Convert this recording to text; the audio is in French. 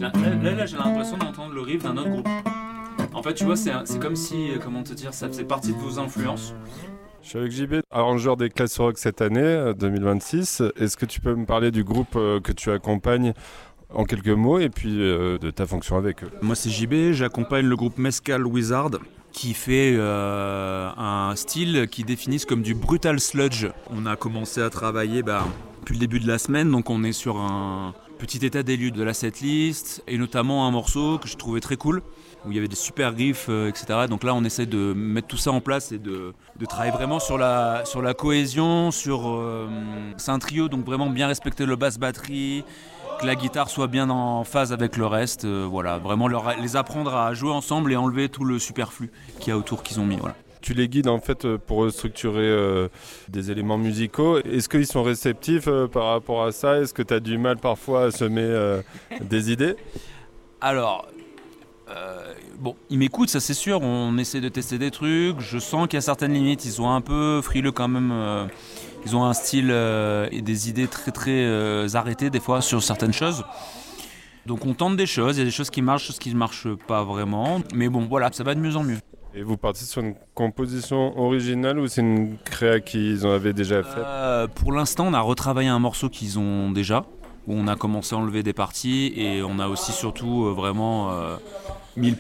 Là, j'ai l'impression d'entendre le riff d'un autre groupe. En fait, tu vois, c'est comme si, comment te dire, ça faisait partie de vos influences. Je suis avec JB, arrangeur des classes rock cette année, 2026. Est-ce que tu peux me parler du groupe que tu accompagnes en quelques mots et puis de ta fonction avec eux? Moi c'est JB, j'accompagne le groupe Mescal Wizard qui fait un style qui définissent comme du brutal sludge. On a commencé à travailler depuis le début de la semaine, donc on est sur un petit état des lieux de la setlist et notamment un morceau que je trouvais très cool où il y avait des super riffs, etc. Donc là on essaie de mettre tout ça en place et de travailler vraiment sur la cohésion, c'est un trio donc vraiment bien respecter le basse batterie, que la guitare soit bien en phase avec le reste, voilà, vraiment les apprendre à jouer ensemble et enlever tout le superflu qu'il y a autour qu'ils ont mis, voilà. Tu les guides en fait pour structurer des éléments musicaux. Est-ce qu'ils sont réceptifs par rapport à ça? Est-ce que tu as du mal parfois à semer des idées? Alors, ils m'écoutent, ça c'est sûr, on essaie de tester des trucs, je sens qu'il y a certaines limites, ils sont un peu frileux quand même, ils ont un style et des idées très très arrêtées des fois sur certaines choses. Donc on tente des choses, il y a des choses qui marchent, des choses qui ne marchent pas vraiment, mais bon voilà, ça va de mieux en mieux. Et vous partez sur une composition originale ou c'est une créa qu'ils avaient déjà faite? Pour l'instant, on a retravaillé un morceau qu'ils ont déjà, où on a commencé à enlever des parties et on a aussi surtout vraiment mis le